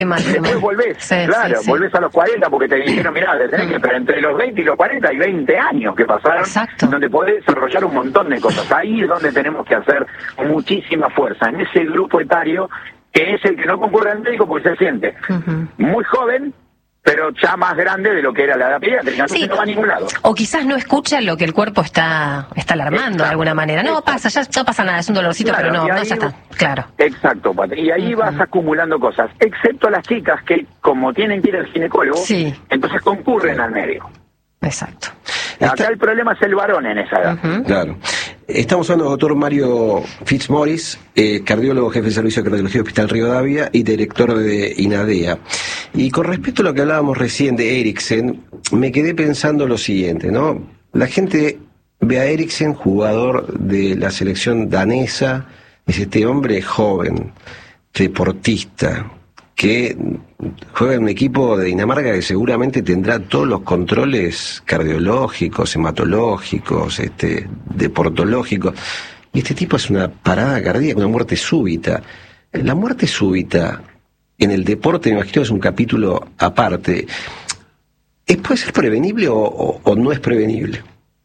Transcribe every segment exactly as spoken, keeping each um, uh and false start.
Después volvés, sí, claro, sí, sí. volvés a los cuarenta porque te dijeron, mirá, tenés que, pero entre los veinte y los cuarenta hay veinte años que pasaron, Exacto. donde podés desarrollar un montón de cosas. Ahí es donde tenemos que hacer muchísima fuerza, en ese grupo etario que es el que no concurre al médico porque se siente uh-huh. muy joven, pero ya más grande de lo que era la edad pediátrica, entonces sí. no va a ningún lado. O quizás no escucha lo que el cuerpo está está alarmando exacto, de alguna manera. No exacto. pasa, ya no pasa nada, es un dolorcito, claro, pero no, no, ya está, claro. Exacto, Patri. Y ahí uh-huh. vas acumulando cosas, excepto las chicas que como tienen que ir al ginecólogo, sí. entonces concurren al médico. Exacto. Acá Está... el problema es el varón en esa edad. Uh-huh. Claro. Estamos hablando del doctor Mario Fitzmaurice, eh, cardiólogo, jefe de servicio de cardiología del Hospital Rivadavia y director de INADEA. Y con respecto a lo que hablábamos recién de Eriksen, me quedé pensando lo siguiente, ¿no? La gente ve a Eriksen, jugador de la selección danesa, dice, este hombre es joven, deportista, que juega en un equipo de Dinamarca que seguramente tendrá todos los controles cardiológicos, hematológicos, este, deportológicos. Y este tipo es una parada cardíaca, una muerte súbita. La muerte súbita en el deporte, me imagino que es un capítulo aparte. ¿Puede ser prevenible o, o, o no es prevenible?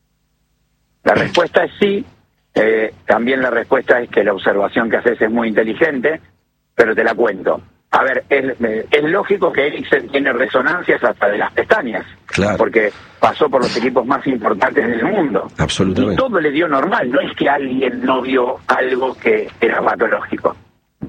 La respuesta es sí. Eh, también la respuesta es que la observación que haces es muy inteligente, pero te la cuento. A ver, es, es lógico que Eriksen tiene resonancias hasta de las pestañas, claro. porque pasó por los equipos más importantes del mundo. Absolutamente. Y todo le dio normal, no es que alguien no vio algo que era patológico.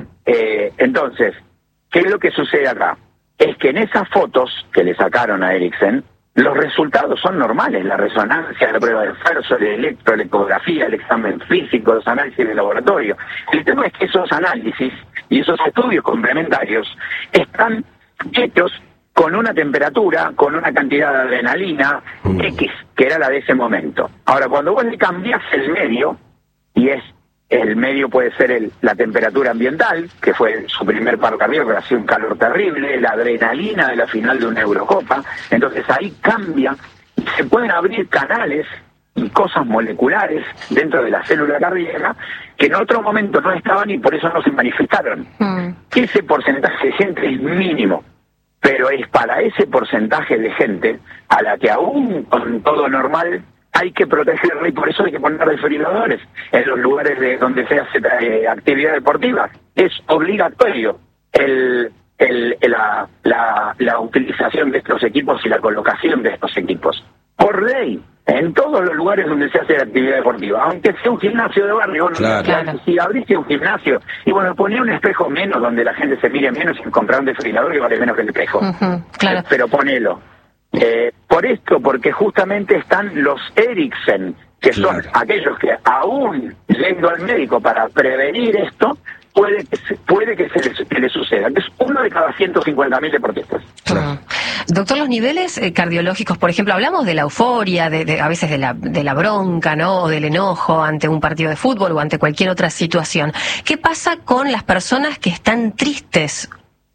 Eh, entonces, ¿qué es lo que sucede acá? Es que en esas fotos que le sacaron a Eriksen, los resultados son normales, la resonancia, la prueba de esfuerzo, el electro, la ecografía, el examen físico, los análisis de laboratorio. El tema es que esos análisis y esos estudios complementarios están hechos con una temperatura, con una cantidad de adrenalina mm. X, que era la de ese momento. Ahora, cuando vos le cambiás el medio, y es el medio puede ser el, la temperatura ambiental, que fue su primer paro cardíaco, que hacía un calor terrible, la adrenalina de la final de una Eurocopa, entonces ahí cambia, y se pueden abrir canales y cosas moleculares dentro de la célula cardíaca que en otro momento no estaban y por eso no se manifestaron. Mm. Ese porcentaje de gente es mínimo, pero es para ese porcentaje de gente a la que aún con todo normal hay que protegerla y por eso hay que poner desfibriladores en los lugares de donde se hace eh, actividad deportiva. Es obligatorio el, el, la, la, la utilización de estos equipos y la colocación de estos equipos. Por ley, en todos los lugares donde se hace actividad deportiva, aunque sea un gimnasio de barrio, claro. Claro. Si abriste un gimnasio, y bueno, ponía un espejo menos donde la gente se mire menos y comprar un desfibrilador que vale menos que el espejo. Uh-huh, claro. eh, pero ponelo. Eh, por esto, porque justamente están los Eriksen, que son claro. aquellos que aún yendo al médico para prevenir esto, puede que se, puede que se les, que les suceda, que es uno de cada ciento cincuenta mil deportistas. Claro. Doctor, los niveles eh, cardiológicos, por ejemplo, hablamos de la euforia, de, de a veces de la, de la bronca, ¿no? O del enojo ante un partido de fútbol o ante cualquier otra situación. ¿Qué pasa con las personas que están tristes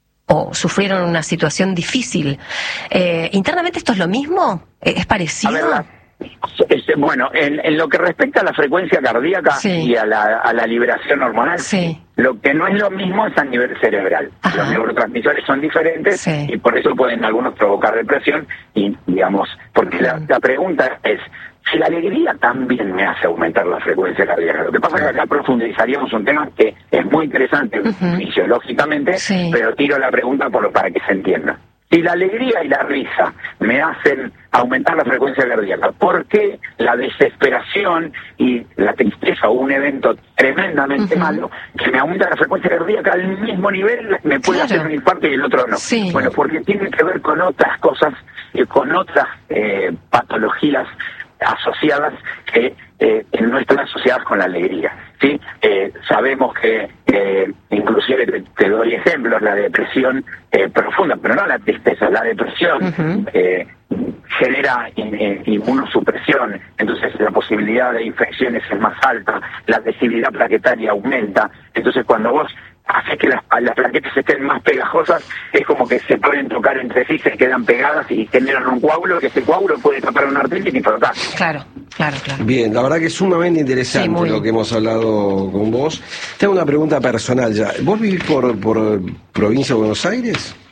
o sufrieron una situación difícil? Eh, ¿Internamente esto es lo mismo? ¿Es parecido? A ver, la, es, bueno, en, en lo que respecta a la frecuencia cardíaca sí. y a la, a la liberación hormonal, sí. lo que no es lo mismo es a nivel cerebral. Ajá. Los neurotransmisores son diferentes sí. y por eso pueden algunos provocar depresión y, digamos, porque la, la pregunta es, si la alegría también me hace aumentar la frecuencia cardíaca. Lo que pasa es que acá profundizaríamos un tema que es muy interesante uh-huh. fisiológicamente, sí. pero tiro la pregunta por lo, para que se entienda. Si la alegría y la risa me hacen aumentar la frecuencia cardíaca, ¿por qué la desesperación y la tristeza o un evento tremendamente uh-huh. malo que me aumenta la frecuencia cardíaca al mismo nivel me puede claro. hacer un infarto y el otro no? Sí. Bueno, porque tiene que ver con otras cosas, eh, con otras eh, patologías asociadas que eh, no están asociadas con la alegría, ¿sí? Eh, sabemos que, eh, inclusive te, te doy ejemplos, la depresión eh, profunda, pero no la tristeza, la depresión uh-huh. eh, genera in, eh, inmunosupresión, entonces la posibilidad de infecciones es más alta, la adhesividad plaquetaria aumenta, entonces cuando vos hace que las, las plaquetas estén más pegajosas, es como que se pueden tocar entre sí, se quedan pegadas y generan un coágulo, que ese coágulo puede tapar una arteria y flotar. Claro. Claro, claro. Bien, la verdad que es sumamente interesante sí, lo que hemos hablado con vos. Tengo una pregunta personal ya. ¿Vos vivís por, por provincia de Buenos Aires?